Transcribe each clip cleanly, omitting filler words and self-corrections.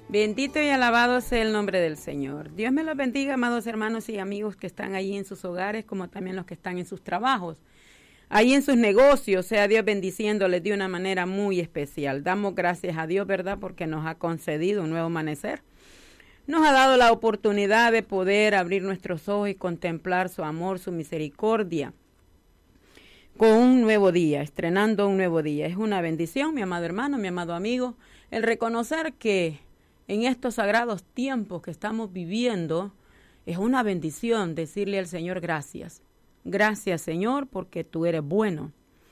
Bendito y alabado sea el nombre del Señor. Dios me los bendiga, amados hermanos y amigos que están allí en sus hogares, como también los que están en sus trabajos, ahí en sus negocios, sea Dios bendiciéndoles de una manera muy especial. Damos gracias a Dios, ¿verdad?, porque nos ha concedido un nuevo amanecer. Nos ha dado la oportunidad de poder abrir nuestros ojos y contemplar su amor, su misericordia, con un nuevo día, estrenando un nuevo día. Es una bendición, mi amado hermano, mi amado amigo, el reconocer que en estos sagrados tiempos que estamos viviendo, es una bendición decirle al Señor gracias. Gracias, Señor, porque tú eres bueno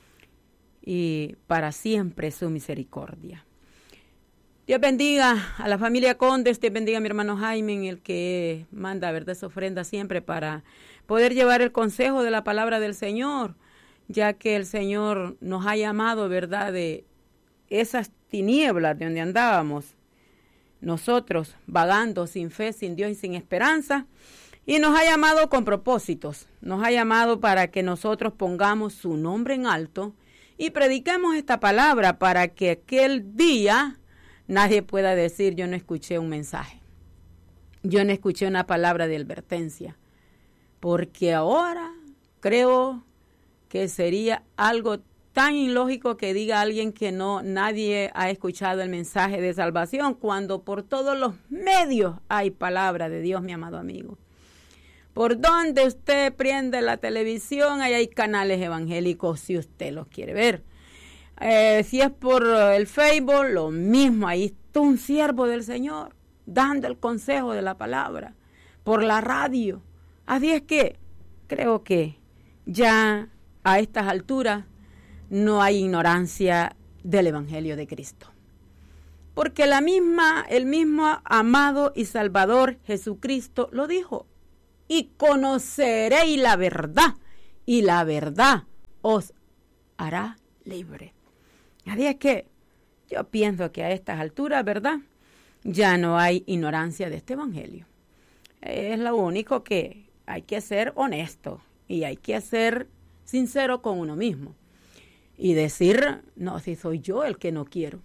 y para siempre su misericordia. Dios bendiga a la familia Condes, Dios bendiga a mi hermano Jaime, el que manda, ¿verdad?, esa ofrenda siempre para poder llevar el consejo de la palabra del Señor, ya que el Señor nos ha llamado, ¿verdad?, de esas tinieblas de donde andábamos, nosotros vagando sin fe, sin Dios y sin esperanza, y nos ha llamado con propósitos, nos ha llamado para que nosotros pongamos su nombre en alto y prediquemos esta palabra para que aquel día nadie pueda decir yo no escuché un mensaje, yo no escuché una palabra de advertencia, porque ahora creo que sería algo tan ilógico que diga alguien que nadie ha escuchado el mensaje de salvación, cuando por todos los medios hay palabra de Dios, mi amado amigo. Por donde usted prende la televisión, ahí hay canales evangélicos si usted los quiere ver. Si es por el Facebook, lo mismo, ahí está un siervo del Señor dando el consejo de la palabra, por la radio. Así es que creo que ya a estas alturas no hay ignorancia del Evangelio de Cristo. Porque el mismo amado y Salvador Jesucristo lo dijo. Y conoceréis la verdad, y la verdad os hará libre. Así es que yo pienso que a estas alturas, ¿verdad?, ya no hay ignorancia de este Evangelio. Es lo único que hay que ser honesto y hay que ser sincero con uno mismo. Y decir, no, si soy yo el que no quiero.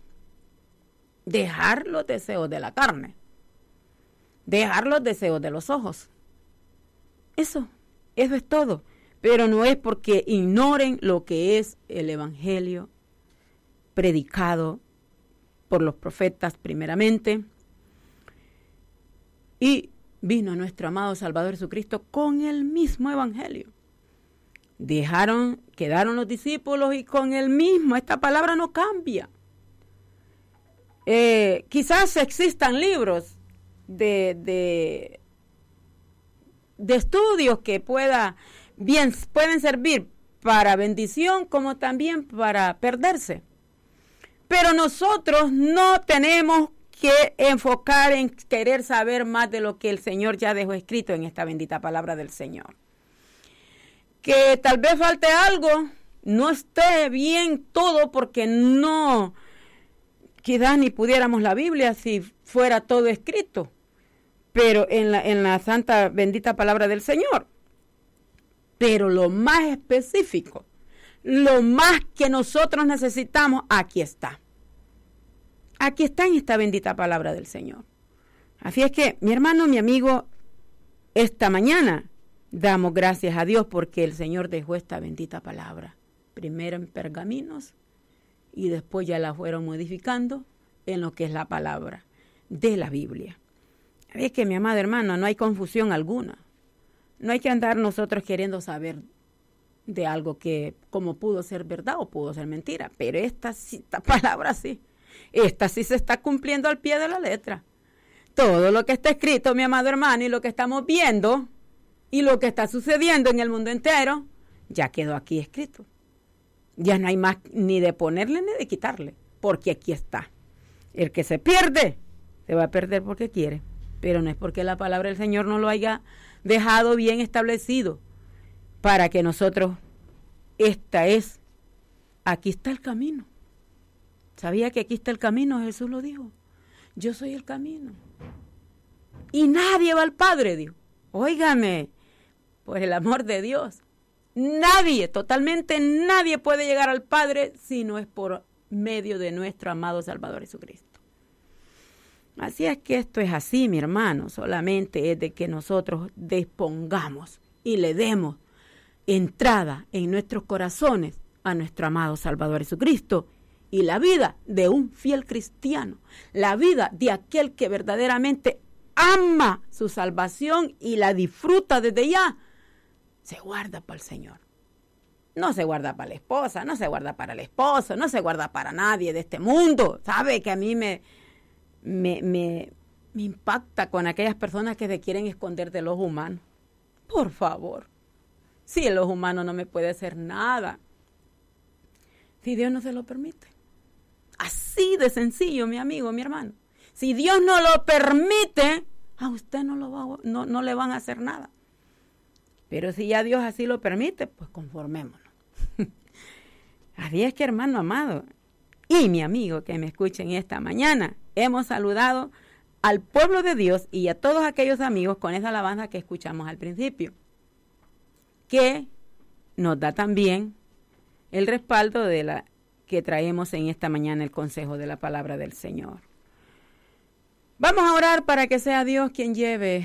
Dejar los deseos de la carne. Dejar los deseos de los ojos. Eso es todo. Pero no es porque ignoren lo que es el Evangelio predicado por los profetas primeramente. Y vino nuestro amado Salvador Jesucristo con el mismo Evangelio. Quedaron los discípulos y con el mismo, esta palabra no cambia. Quizás existan libros de estudios que pueden servir para bendición como también para perderse. Pero nosotros no tenemos que enfocar en querer saber más de lo que el Señor ya dejó escrito en esta bendita palabra del Señor. Que tal vez falte algo, no esté bien todo, porque no, quizás ni pudiéramos la Biblia si fuera todo escrito, pero en la santa bendita palabra del Señor. Pero lo más específico, lo más que nosotros necesitamos, aquí está. Aquí está en esta bendita palabra del Señor. Así es que, mi hermano, mi amigo, esta mañana damos gracias a Dios porque el Señor dejó esta bendita palabra, primero en pergaminos y después ya la fueron modificando en lo que es la palabra de la Biblia. Es que, mi amado hermano, no hay confusión alguna. No hay que andar nosotros queriendo saber de algo que como pudo ser verdad o pudo ser mentira, pero esta palabra sí, esta sí se está cumpliendo al pie de la letra. Todo lo que está escrito, mi amado hermano, y lo que estamos viendo y lo que está sucediendo en el mundo entero, ya quedó aquí escrito. Ya no hay más ni de ponerle ni de quitarle, porque aquí está. El que se pierde, se va a perder porque quiere, pero no es porque la palabra del Señor no lo haya dejado bien establecido para que nosotros, aquí está el camino. ¿Sabía que aquí está el camino? Jesús lo dijo. Yo soy el camino. Y nadie va al Padre, dijo. Óigame, por el amor de Dios. Nadie, totalmente nadie puede llegar al Padre si no es por medio de nuestro amado Salvador Jesucristo. Así es que esto es así, mi hermano, solamente es de que nosotros dispongamos y le demos entrada en nuestros corazones a nuestro amado Salvador Jesucristo y la vida de un fiel cristiano, la vida de aquel que verdaderamente ama su salvación y la disfruta desde ya, se guarda para el Señor. No se guarda para la esposa, no se guarda para el esposo, no se guarda para nadie de este mundo. ¿Sabe que a mí me impacta con aquellas personas que se quieren esconder de los humanos? Por favor, si el ojo humano no me puede hacer nada, si Dios no se lo permite. Así de sencillo, mi amigo, mi hermano. Si Dios no lo permite, a usted no le van a hacer nada. Pero si ya Dios así lo permite, pues conformémonos. Así es que, hermano amado, y mi amigo que me escuchen esta mañana, hemos saludado al pueblo de Dios y a todos aquellos amigos con esa alabanza que escuchamos al principio, que nos da también el respaldo de la que traemos en esta mañana el consejo de la palabra del Señor. Vamos a orar para que sea Dios quien lleve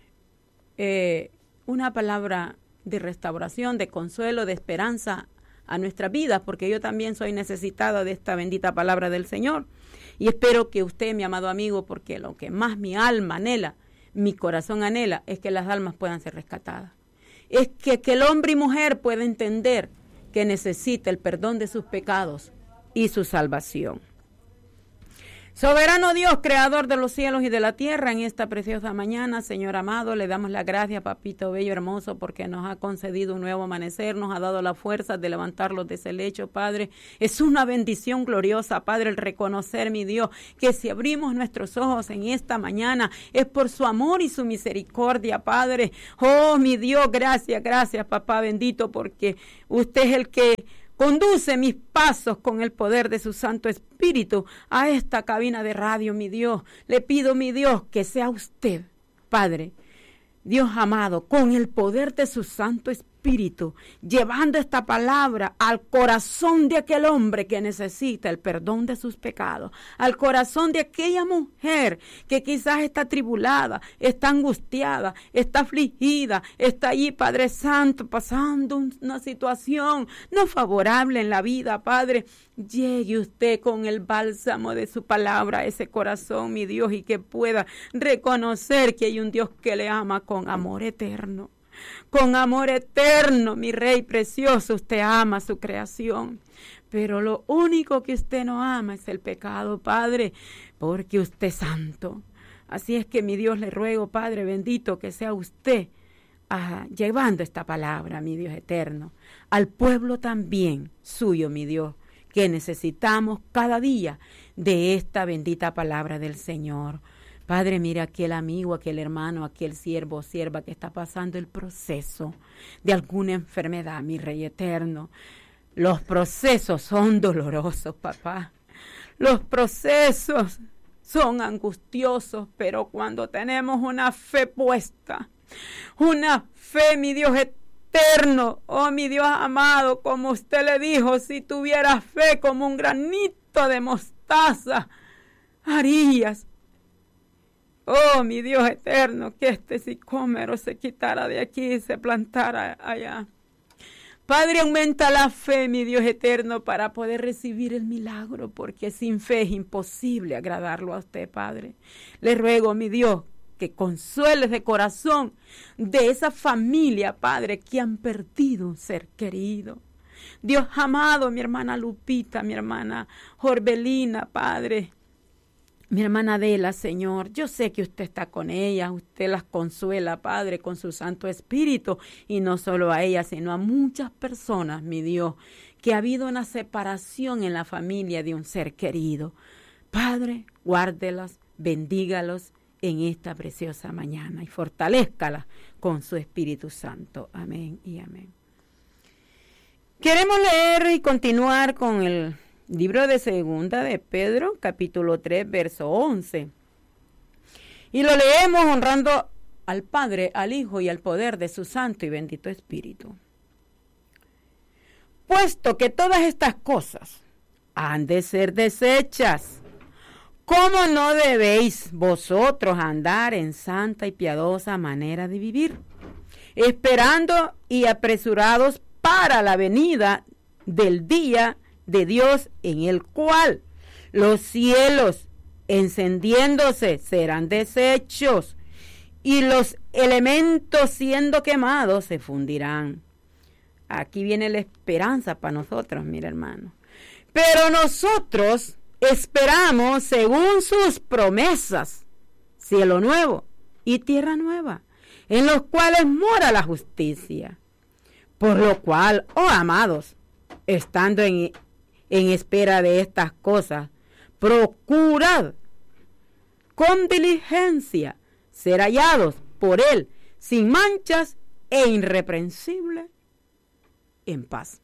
una palabra de restauración, de consuelo, de esperanza a nuestras vidas, porque yo también soy necesitada de esta bendita palabra del Señor. Y espero que usted, mi amado amigo, porque lo que más mi alma anhela, mi corazón anhela, es que las almas puedan ser rescatadas. Es que el hombre y mujer pueda entender que necesita el perdón de sus pecados y su salvación. Soberano Dios, creador de los cielos y de la tierra, en esta preciosa mañana, Señor amado, le damos las gracias, papito bello hermoso, porque nos ha concedido un nuevo amanecer, nos ha dado la fuerza de levantarlos de ese lecho, Padre. Es una bendición gloriosa, Padre, el reconocer, mi Dios, que si abrimos nuestros ojos en esta mañana, es por su amor y su misericordia, Padre. Oh, mi Dios, gracias, papá bendito, porque usted es el que conduce mis pasos con el poder de su Santo Espíritu a esta cabina de radio, mi Dios. Le pido, mi Dios, que sea usted, Padre, Dios amado, con el poder de su Santo Espíritu, llevando esta palabra al corazón de aquel hombre que necesita el perdón de sus pecados, al corazón de aquella mujer que quizás está atribulada, está angustiada, está afligida, está allí, Padre Santo, pasando una situación no favorable en la vida, Padre. Llegue usted con el bálsamo de su palabra a ese corazón, mi Dios, y que pueda reconocer que hay un Dios que le ama con amor eterno. Con amor eterno, mi Rey precioso, usted ama su creación. Pero lo único que usted no ama es el pecado, Padre, porque usted es santo. Así es que, mi Dios, le ruego, Padre bendito, que sea usted llevando esta palabra, mi Dios eterno, al pueblo también suyo, mi Dios, que necesitamos cada día de esta bendita palabra del Señor. Padre, mira aquel amigo, aquel hermano, aquel siervo o sierva que está pasando el proceso de alguna enfermedad, mi Rey eterno. Los procesos son dolorosos, papá. Los procesos son angustiosos, pero cuando tenemos una fe puesta, una fe, mi Dios eterno, oh mi Dios amado, como usted le dijo, si tuvieras fe como un granito de mostaza, harías. Oh, mi Dios eterno, que este sicómoro se quitara de aquí y se plantara allá. Padre, aumenta la fe, mi Dios eterno, para poder recibir el milagro, porque sin fe es imposible agradarlo a usted, Padre. Le ruego, mi Dios, que consueles de corazón de esa familia, Padre, que han perdido un ser querido. Dios amado, mi hermana Lupita, mi hermana Jorbelina, Padre, mi hermana Adela, Señor, yo sé que usted está con ellas, usted las consuela, Padre, con su Santo Espíritu, y no solo a ellas, sino a muchas personas, mi Dios, que ha habido una separación en la familia de un ser querido. Padre, guárdelas, bendígalos en esta preciosa mañana y fortalézcalas con su Espíritu Santo. Amén y amén. Queremos leer y continuar con el libro de Segunda de Pedro, capítulo 3, verso 11. Y lo leemos honrando al Padre, al Hijo y al poder de su Santo y bendito Espíritu. Puesto que todas estas cosas han de ser deshechas, ¿Cómo no debéis vosotros andar en santa y piadosa manera de vivir, esperando y apresurados para la venida del día de Dios, en el cual los cielos encendiéndose serán deshechos y los elementos siendo quemados se fundirán? Aquí viene la esperanza para nosotros, mira hermano. Pero nosotros esperamos según sus promesas, cielo nuevo y tierra nueva, en los cuales mora la justicia. Por lo cual, oh amados, estando en espera de estas cosas, procurad con diligencia ser hallados por Él, sin manchas e irreprensibles, en paz.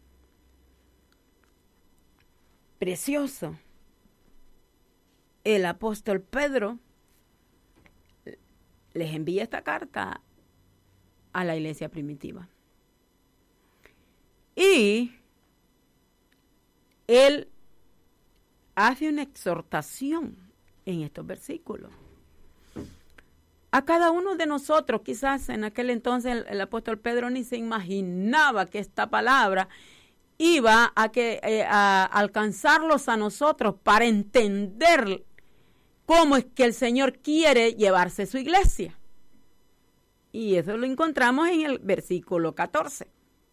Precioso. El apóstol Pedro les envía esta carta a la iglesia primitiva. Y él hace una exhortación en estos versículos. A cada uno de nosotros, quizás en aquel entonces el apóstol Pedro ni se imaginaba que esta palabra iba a alcanzarlos a nosotros para entender cómo es que el Señor quiere llevarse su iglesia. Y eso lo encontramos en el versículo 14.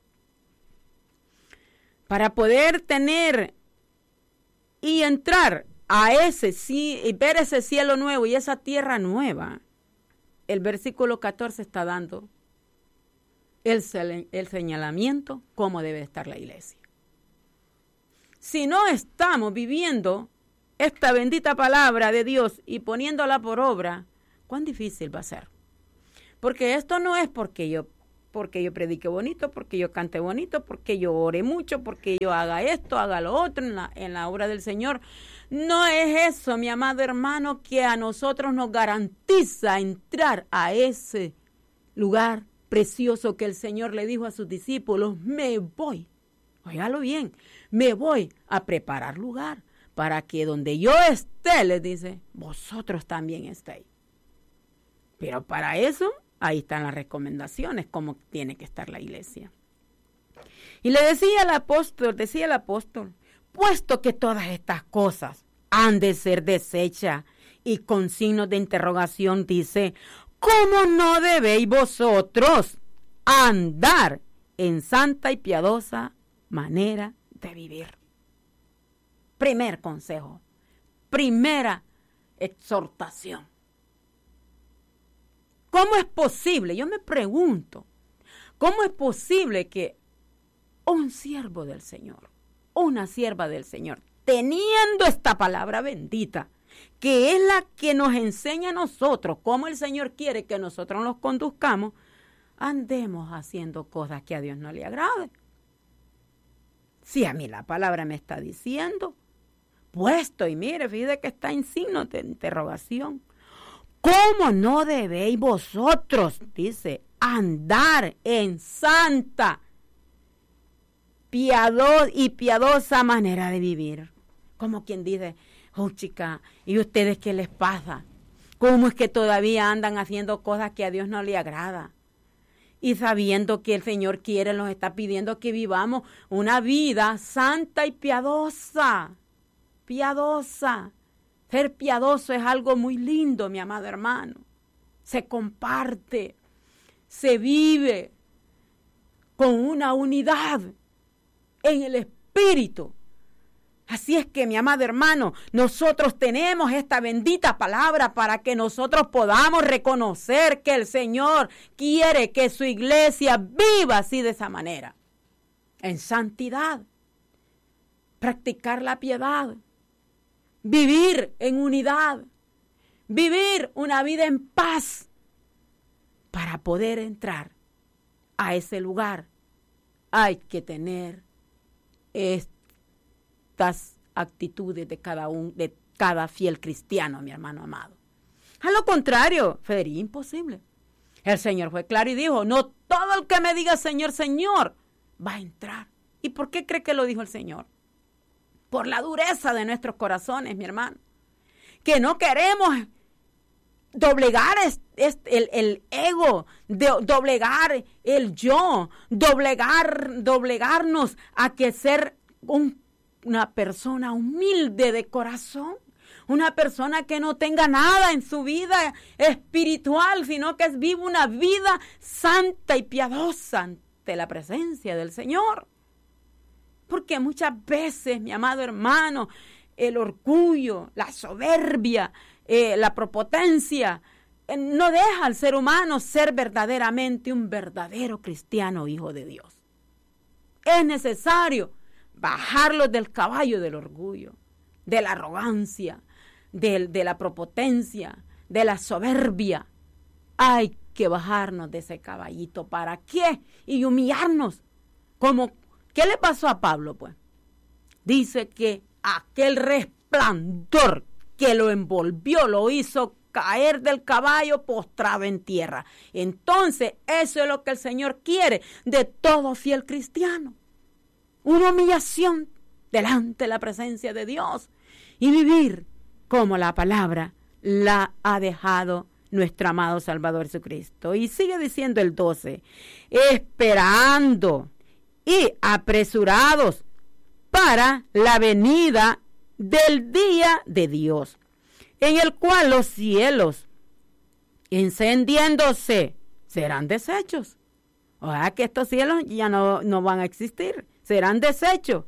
Para poder tener y entrar a y ver ese cielo nuevo y esa tierra nueva, el versículo 14 está dando el señalamiento cómo debe estar la iglesia. Si no estamos viviendo esta bendita palabra de Dios y poniéndola por obra, cuán difícil va a ser. Porque esto no es porque yo predique bonito, porque yo cante bonito, porque yo ore mucho, porque yo haga esto, haga lo otro en la obra del Señor. No es eso, mi amado hermano, que a nosotros nos garantiza entrar a ese lugar precioso que el Señor le dijo a sus discípulos: me voy, óigalo bien, me voy a preparar lugar para que donde yo esté, les dice, vosotros también estéis. Pero para eso, ahí están las recomendaciones, cómo tiene que estar la iglesia. Y le decía el apóstol, puesto que todas estas cosas han de ser deshechas, y con signos de interrogación dice, ¿cómo no debéis vosotros andar en santa y piadosa manera de vivir? Primer consejo, primera exhortación. ¿Cómo es posible? Yo me pregunto, ¿cómo es posible que un siervo del Señor, una sierva del Señor, teniendo esta palabra bendita, que es la que nos enseña a nosotros cómo el Señor quiere que nosotros nos conduzcamos, andemos haciendo cosas que a Dios no le agraden? Si a mí la palabra me está diciendo, puesto, y mire, fíjate que está en signo de interrogación. ¿Cómo no debéis vosotros, dice, andar en santa y piadosa manera de vivir? Como quien dice, oh chica, ¿y ustedes qué les pasa? ¿Cómo es que todavía andan haciendo cosas que a Dios no le agrada? Y sabiendo que el Señor quiere, nos está pidiendo que vivamos una vida santa y piadosa. Piadosa. Ser piadoso es algo muy lindo, mi amado hermano. Se comparte, se vive con una unidad en el espíritu. Así es que, mi amado hermano, nosotros tenemos esta bendita palabra para que nosotros podamos reconocer que el Señor quiere que su iglesia viva así de esa manera. En santidad, practicar la piedad, vivir en unidad, vivir una vida en paz. Para poder entrar a ese lugar hay que tener estas actitudes de cada fiel cristiano, mi hermano amado. A lo contrario, sería imposible. El Señor fue claro y dijo, no todo el que me diga Señor, Señor, va a entrar. ¿Y por qué cree que lo dijo el Señor? Por la dureza de nuestros corazones, mi hermano. que no queremos doblegar el ego, doblegar el yo, doblegarnos a que ser una persona humilde de corazón, una persona que no tenga nada en su vida espiritual, sino que vive una vida santa y piadosa ante la presencia del Señor. Porque muchas veces, mi amado hermano, el orgullo, la soberbia, la prepotencia, no deja al ser humano ser verdaderamente un verdadero cristiano hijo de Dios. Es necesario bajarlos del caballo del orgullo, de la arrogancia, de la prepotencia, de la soberbia. Hay que bajarnos de ese caballito. ¿Para qué? Y humillarnos. ¿Qué le pasó a Pablo, pues? Dice que aquel resplandor que lo envolvió, lo hizo caer del caballo postrado en tierra. Entonces, eso es lo que el Señor quiere de todo fiel cristiano. Una humillación delante de la presencia de Dios y vivir como la palabra la ha dejado nuestro amado Salvador Jesucristo. Y sigue diciendo el 12, esperando y apresurados para la venida del día de Dios, en el cual los cielos, encendiéndose, serán deshechos. O sea que estos cielos ya no van a existir, serán deshechos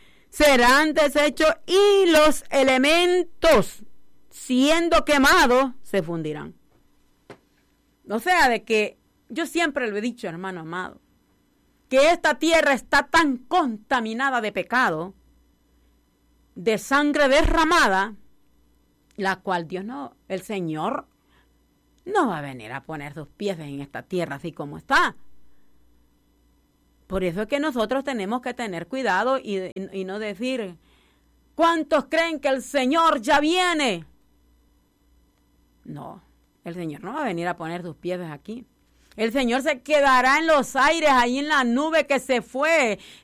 y los elementos, siendo quemados, se fundirán. O sea, de que yo siempre lo he dicho, hermano amado, que esta tierra está tan contaminada de pecado, de sangre derramada, la cual el Señor no va a venir a poner sus pies en esta tierra así como está. Por eso es que nosotros tenemos que tener cuidado y no decir, ¿cuántos creen que el Señor ya viene? No, el Señor no va a venir a poner sus pies aquí. El Señor se quedará en los aires, ahí en la nube que se fue